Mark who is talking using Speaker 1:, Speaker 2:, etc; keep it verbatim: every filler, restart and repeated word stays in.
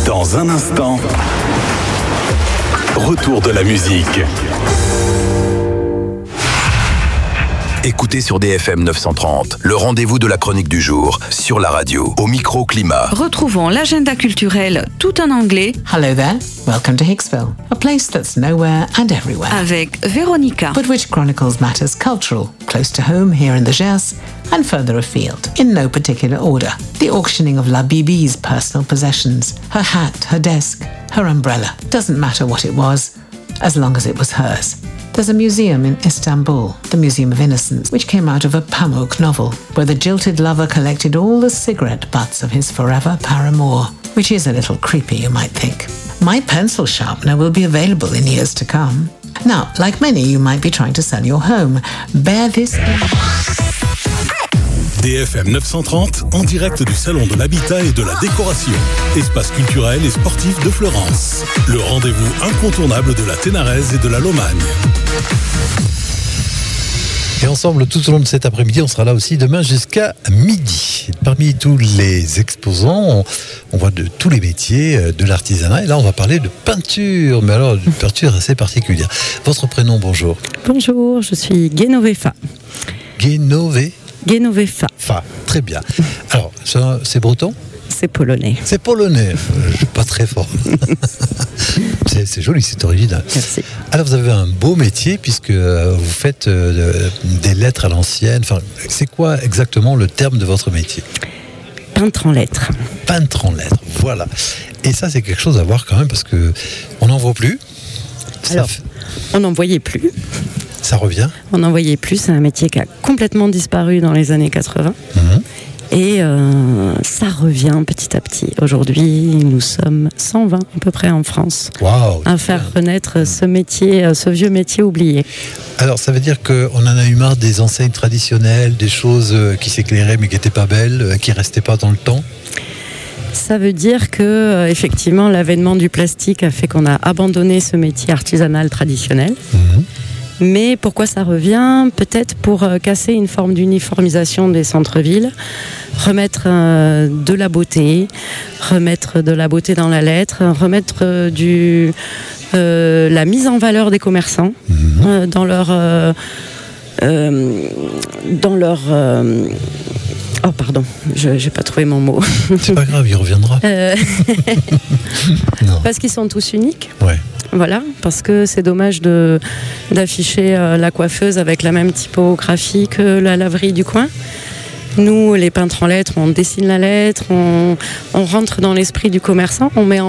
Speaker 1: Dans un instant, retour de la musique.
Speaker 2: Écoutez sur D F M neuf cent trente, le rendez-vous de la chronique du jour, sur la radio, au micro-climat.
Speaker 3: Retrouvons l'agenda culturel tout en anglais.
Speaker 4: Hello there, welcome to Hicksville, a place that's nowhere and everywhere.
Speaker 3: Avec Véronica.
Speaker 4: But which chronicles matters cultural, close to home here in the Gers, and further afield, in no particular order. The auctioning of La Bibi's personal possessions, her hat, her desk, her umbrella. Doesn't matter what it was, as long as it was hers. There's a museum in Istanbul, the Museum of Innocence, which came out of a Pamuk novel, where the jilted lover collected all the cigarette butts of his forever paramour, which is a little creepy, you might think. My pencil sharpener will be available in years to come. Now, like many, you might be trying to sell your home. Bear this in
Speaker 1: D F M neuf cent trente, en direct du Salon de l'Habitat et de la Décoration. Espace culturel et sportif de Fleurance. Le rendez-vous incontournable de la Ténarèse et de la Lomagne.
Speaker 5: Et ensemble, tout au long de cet après-midi, on sera là aussi demain jusqu'à midi. Parmi tous les exposants, on, on voit de tous les métiers, de l'artisanat. Et là, on va parler de peinture, mais alors d'une peinture assez particulière. Votre prénom, bonjour.
Speaker 6: Bonjour, je suis Genovefa.
Speaker 5: Genove
Speaker 6: Genovefa.
Speaker 5: Fa, très bien. Alors, ça, c'est breton ?
Speaker 6: C'est polonais.
Speaker 5: C'est polonais. Je suis pas très fort. c'est, c'est joli, c'est original.
Speaker 6: Merci.
Speaker 5: Alors, vous avez un beau métier puisque vous faites euh, des lettres à l'ancienne. Enfin, c'est quoi exactement le terme de votre métier ?
Speaker 6: Peintre en lettres.
Speaker 5: Peintre en lettres, voilà. Et ça, c'est quelque chose à voir quand même parce que on n'en voit plus.
Speaker 6: Alors,
Speaker 5: fait...
Speaker 6: on n'en voyait plus.
Speaker 5: Ça revient ?
Speaker 6: On n'en voyait plus. C'est un métier qui a complètement disparu dans les années quatre-vingts. Mmh. Et euh, ça revient petit à petit. Aujourd'hui, nous sommes cent vingt à peu près en France
Speaker 5: wow,
Speaker 6: à faire renaître ce métier, ce vieux métier oublié.
Speaker 5: Alors, ça veut dire qu'on en a eu marre des enseignes traditionnelles, des choses qui s'éclairaient mais qui n'étaient pas belles, qui ne restaient pas dans le temps ?
Speaker 6: Ça veut dire que, euh, effectivement, l'avènement du plastique a fait qu'on a abandonné ce métier artisanal traditionnel. Mmh. Mais pourquoi ça revient ? Peut-être pour euh, casser une forme d'uniformisation des centres-villes, remettre euh, de la beauté, remettre de la beauté dans la lettre, remettre euh, du, euh, la mise en valeur des commerçants mmh. euh, dans leur... Euh, euh, dans leur euh, Oh pardon, je n'ai pas trouvé mon mot.
Speaker 5: C'est pas grave, il reviendra. Euh...
Speaker 6: non. Parce qu'ils sont tous uniques.
Speaker 5: Ouais.
Speaker 6: Voilà, parce que c'est dommage de, d'afficher euh, la coiffeuse avec la même typographie que la laverie du coin. Nous, les peintres en lettres, on dessine la lettre, on, on rentre dans l'esprit du commerçant, on met en